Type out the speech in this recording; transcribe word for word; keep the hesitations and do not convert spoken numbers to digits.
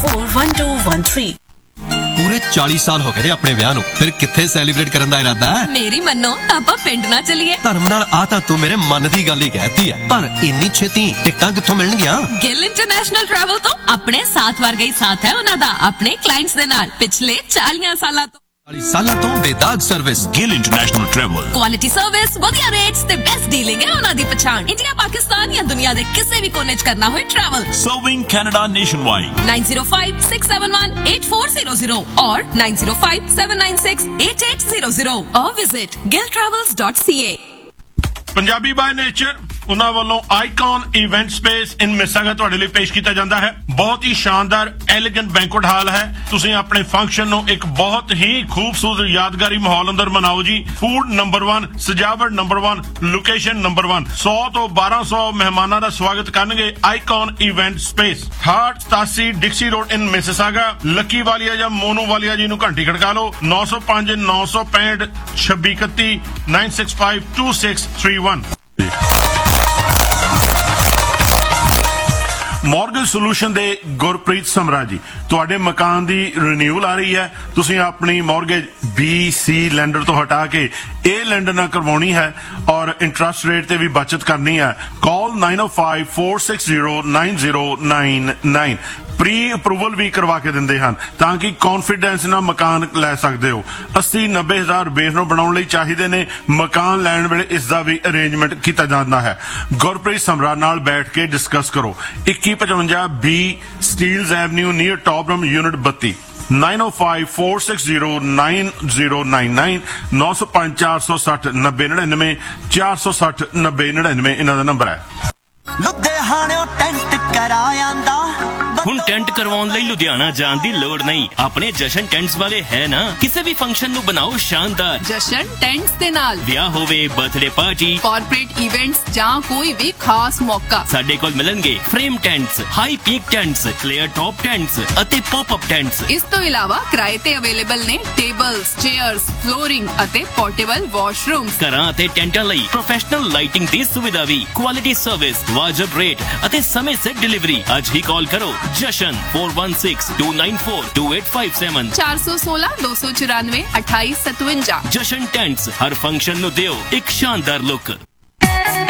four one two one three। पूरे चालीस साल हो गए अपने ब्याह नूं, फिर किथे सैलीब्रेट करन दा इरादा है? मेरी मन्नो आपां पिंड ना चलिए। धर्म नाल आ तां तू मेरे मन दी गल ही कहती है, पर इन्नी छेती टिकटां कित्थों मिलणगीਆਂ? गिल इंटरनेशनल ट्रैवल तो अपने साथ वर्गा ही साथ है उन्हां दा अपने क्लाइंट्स दे नाल पिछले चालीस सालां तो चालीस सालां तो बेदाग service. Gill international travel, quality service, वधिया रेट्स ते बेस्ट डीलिंग है उन्हां दी पहचान। इंडिया, पाकिस्तान या दुनिया दे किसी भी कोने च करना होए travel. Serving Canada nation wide. nine zero five six seven one eight four zero zero और nine zero five seven nine six eight eight zero zero or visit gill travels dot c a। Punjabi by nature उन्हां ਵੱਲੋਂ icon event space ਇਨ ਮਿਸਾਗਾ ਤੁਹਾਡੇ ਲਈ ਪੇਸ਼ ਕੀਤਾ ਜਾਂਦਾ ਹੈ। ਬਹੁਤ ਹੀ ਸ਼ਾਨਦਾਰ ਐਲੀਗੈਂਟ ਬੈਂਕੁਏਟ ਹਾਲ ਹੈ। ਤੁਸੀਂ ਆਪਣੇ ਫੰਕਸ਼ਨ ਨੂੰ ਇੱਕ ਬਹੁਤ ਹੀ ਖੂਬਸੂਰਤ ਯਾਦਗਾਰੀ ਮਾਹੌਲ ਅੰਦਰ ਮਨਾਓ ਜੀ। ਫੂਡ ਨੰਬਰ ਇੱਕ, ਸਜਾਵਟ ਨੰਬਰ ਇੱਕ, ਲੋਕੇਸ਼ਨ ਨੰਬਰ ਇੱਕ। ਸੌ ਤੋਂ ਬਾਰਾਂ ਸੌ ਮਹਿਮਾਨਾਂ ਦਾ ਸਵਾਗਤ ਕਰਨਗੇ ਆਈਕਨ ਇਵੈਂਟ ਸਪੇਸ, ਅਠਾਹਠ ਸਤਾਸੀ ਡਿਕਸੀ ਰੋਡ ਇਨ ਮਿਸਿਸਾਗਾ। ਲੱਕੀ ਵਾਲੀਆ ਜਾਂ ਮੋਨੂ ਵਾਲੀਆ ਜੀ ਨੂੰ ਘੰਟੀ ਖੜਕਾ ਲਓ। ਨੌ ਸੌ ਪੰਜ ਨੌ ਸੌ ਪੈਂਹਠ ਛੱਬੀ ਇਕੱਤੀ nine six five two six three one। Mortgage solution ਦੇ ਗੁਰਪ੍ਰੀਤ ਸਮਰਾ ਜੀ, ਤੁਹਾਡੇ ਮਕਾਨ ਦੀ ਰੀਨਿਊਅਲ ਆ ਰਹੀ ਹੈ। ਤੁਸੀਂ ਆਪਣੀ ਮੌਰਗੇਜ ਬੀ ਸੀ ਲੈਂਡਰ ਤੋਂ ਹਟਾ ਕੇ ਇਹ ਲੈਂਡਰ ਨਾਲ ਕਰਵਾਉਣੀ ਹੈ ਔਰ ਇੰਟਰਸਟ ਰੇਟ ਤੇ ਵੀ ਬਚਤ ਕਰਨੀ ਹੈ। ਕਾਲ nine oh five four six zero nine zero nine nine। Pre approval ਵੀ ਕਰਵਾ ਕੇ ਦਿੰਦੇ ਹਨ ਤਾਂ ਕਿ ਕੌਨਫੀਡੈਂਸ ਨਾਲ ਮਕਾਨ ਲੈ ਸਕਦੇ ਹੋ। अस्सी नब्बे ਹਜ਼ਾਰ ਬੇਸ ਨੂੰ ਬਣਾਉਣ ਲਈ ਚਾਹੀਦੇ ਨੇ। ਮਕਾਨ ਲੈਣ ਵੇਲੇ ਇਸ ਦਾ ਵੀ ਅਰੇਂਜਮੈਂਟ ਕੀਤਾ ਜਾਂਦਾ ਹੈ। ਗੁਰਪ੍ਰੀਤ ਸਮਰਾ ਨਾਲ ਬੈਠ ਕੇ ਡਿਸਕਸ ਕਰੋ। ਇੱਕੀ ਪਚਵੰਜਾ ਬੀ ਸਟੀਲਜ਼ ਐਵਨਿਊ ਨੀਅਰ ਟੌਪਰਮ ਯੂਨਿਟ ਬੱਤੀ। nine oh five four six zero nine zero nine nine ਨੌ ਸੌ ਪੰਜ ਚਾਰ ਸੌ ਸੱਠ ਨੱਬੇ ਨੜਿਨਵੇਂ ਚਾਰ ਸੌ ਸੱਠ ਨੱਬੇ ਨੜਿਨਵੇਂ ਇਹਨਾਂ ਦਾ ਨੰਬਰ ਹੈ। ਲੁਧਿਆਣਿਓਂ ਟੈਂਟ ਕਰਾਇਆਂਦਾ ਹੁਣ ਟੈਂਟ ਕਰਵਾਉਣ ਲਈ ਲੁਧਿਆਣਾ ਜਾਣ ਦੀ ਲੋੜ ਨਹੀਂ। ਆਪਣੇ ਜਸ਼ਨ ਟੈਂਟਸ ਵਾਲੇ ਹੈ ਨਾ। ਕਿਸੇ ਵੀ ਫੰਕਸ਼ਨ ਨੂੰ ਬਣਾਓ ਸ਼ਾਨਦਾਰ। ਜਸ਼ਨ ਟੈਂਟਸ ਦੇ ਨਾਲ ਵਿਆਹ ਹੋਵੇ, ਬਰਥਡੇ ਪਾਰਟੀ, ਕਾਰਪੋਰੇਟ ਇਵੈਂਟਸ ਜਾਂ ਕੋਈ ਵੀ ਖਾਸ ਮੌਕਾ, ਸਾਡੇ ਕੋਲ ਮਿਲਣਗੇ frame ਟੈਂਟਸ, high peak ਟੈਂਟਸ, clear top ਟੈਂਟਸ ਅਤੇ ਪੌਪ ਅਪ ਟੈਂਟਸ। ਇਸ ਤੋਂ ਇਲਾਵਾ ਕਿਰਾਏ ਤੇ ਅਵੇਲੇਬਲ ਨੇ ਟੇਬਲਸ, ਚੇਅਰਸ, ਫਲੋਰਿੰਗ ਅਤੇ ਪੋਰਟੇਬਲ ਵਾਸ਼ਰੂਮਸ। ਘਰਾਂ ਅਤੇ ਟੈਂਟਾਂ ਲਈ ਪ੍ਰੋਫੈਸ਼ਨਲ ਲਾਈਟਿੰਗ ਦੀ ਸੁਵਿਧਾ ਵੀ। ਕੁਆਲਿਟੀ ਸਰਵਿਸ, ਵਾਜਬ ਰੇਟ ਅਤੇ ਸਮੇਂ ਸਿਰ ਡਿਲੀਵਰੀ। ਅੱਜ ਹੀ ਕਾਲ ਕਰੋ जशन four one six two nine four two eight five seven ਚਾਰ ਸੌ ਸੋਲਾਂ ਦੋ ਸੌ ਚੁਰਾਨਵੇਂ ਅਠਾਈ ਸਤਵੰਜਾ। ਜਸ਼ਨ ਟੈਂਟਸ ਹਰ ਫੰਕਸ਼ਨ ਨੂੰ ਦਿਓ ਇੱਕ ਸ਼ਾਨਦਾਰ ਲੁੱਕ।